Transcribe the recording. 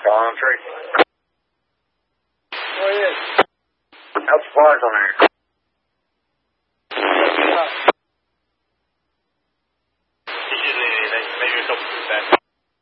on tree. Oh, yeah. How's supplies on there? Did you need anything? Maybe a couple of back.